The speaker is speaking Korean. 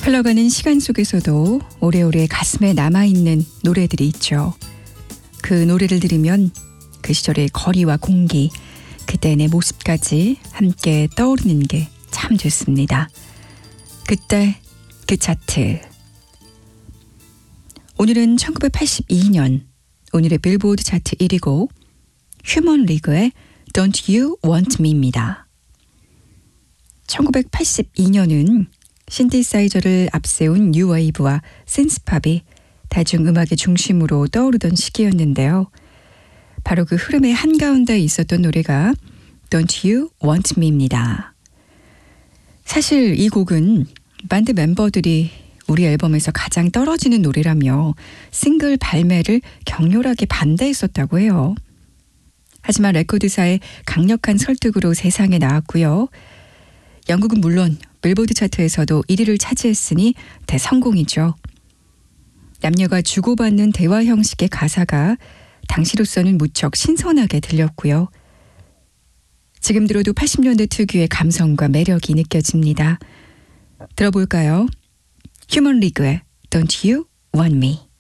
흘러가는 시간 속에서도 오래오래 가슴에 남아있는 노래들이 있죠. 그 노래를 들으면 그 시절의 거리와 공기, 그때 내 모습까지 함께 떠오르는 게 참 좋습니다. 그때 그 차트. 오늘은 1982년 오늘의 빌보드 차트 1위고 휴먼 리그의 Don't You Want Me입니다. 1982년은 신디사이저를 앞세운 뉴웨이브와 synth팝이 다중음악의 중심으로 떠오르던 시기였는데요. 바로 그 흐름의 한가운데 있었던 노래가 Don't You Want Me입니다. 사실 이 곡은 밴드 멤버들이 우리 앨범에서 가장 떨어지는 노래라며 싱글 발매를 격렬하게 반대했었다고 해요. 하지만 레코드사의 강력한 설득으로 세상에 나왔고요. 영국은 물론 빌보드 차트에서도 1위를 차지했으니 대성공이죠. 남녀가 주고받는 대화 형식의 가사가 당시로서는 무척 신선하게 들렸고요. 지금 들어도 80년대 특유의 감성과 매력이 느껴집니다. 들어볼까요? 휴먼 리그의 Don't You Want Me.